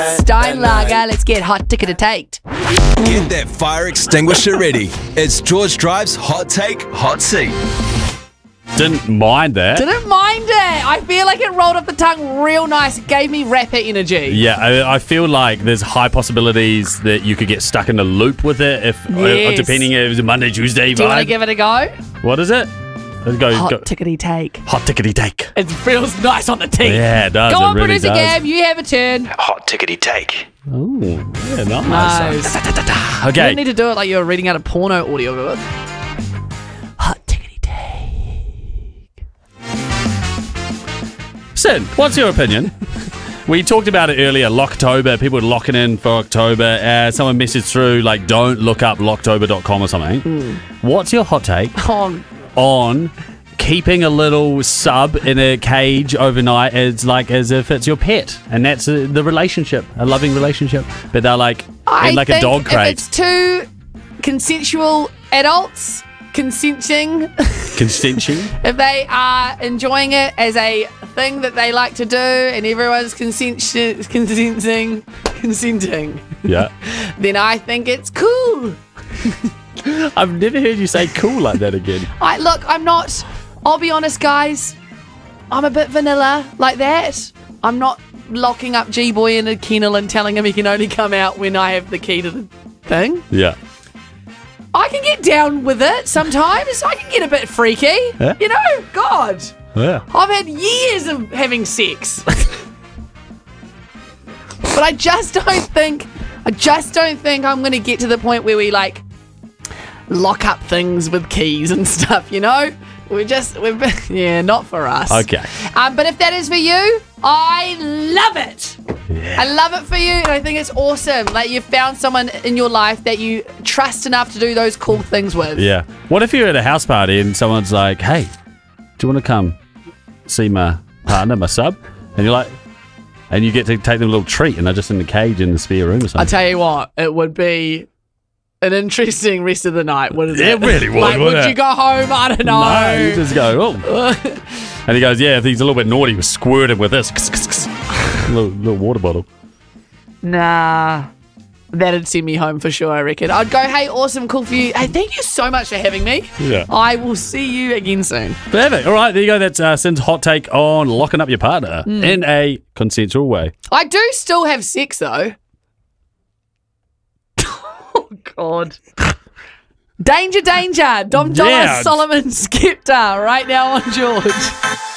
Steinlager, let's get hot ticket to take. Get that fire extinguisher ready. It's George Drive's Hot Take, Hot Seat. Didn't mind that. Didn't mind it. I feel like it rolled off the tongue real nice. It gave me rapper energy. Yeah, I feel like there's high possibilities that you could get stuck in a loop with it if, depending if it was a Monday, Tuesday. Do you want to give it a go? What is it? Let's go. Hot tickety take. Hot tickety take. It feels nice on the teeth. Yeah, it does. Go on, it really producer does. Gab, you have a turn. Hot tickety take. Oh, yeah, nice. Nice. You Okay. don't need to do it like you're reading out a porno audio. Hot tickety take. Sid, what's your opinion? We talked about it earlier, Locktober. People were locking in for October. Someone messaged through, like, don't look up locktober.com or something. What's your hot take on keeping a little sub in a cage overnight as if it's your pet? And that's the relationship, a loving relationship. But they're like, in like a dog crate. If it's two consensual adults consenting, if they are enjoying it as a thing that they like to do and everyone's consenting, Yeah. then I think it's cool. I've never heard you say cool like that again. I'll be honest, guys. I'm a bit vanilla like that. I'm not locking up G-Boy in a kennel and telling him he can only come out when I have the key to the thing. Yeah. I can get down with it sometimes. I can get a bit freaky. Yeah. You know, God. Yeah. I've had years of having sex. But I just don't think I'm going to get to the point where we like lock up things with keys and stuff, you know? We're not for us. Okay. But if that is for you, I love it. Yeah. I love it for you, and I think it's awesome. Like, you've found someone in your life that you trust enough to do those cool things with. Yeah. What if you're at a house party and someone's like, hey, do you want to come see my partner, my sub? And you're like, and you get to take them a little treat and they're just in the cage in the spare room or something. I tell you what, it would be an interesting rest of the night, wouldn't it? It really would, like, wouldn't would it? you go home? I don't know. No, you just go, oh. And he goes, yeah, if he's a little bit naughty, we'll squirt him with this. little water bottle. Nah. That'd send me home for sure, I reckon. I'd go, hey, awesome, cool for you. Hey, thank you so much for having me. Yeah. I will see you again soon. Perfect. All right, there you go. That's Sin's hot take on locking up your partner in a consensual way. I do still have sex, though. Oh, God. Danger, danger. Dom Dollar, Yeah. Solomon Skepta, right now on George.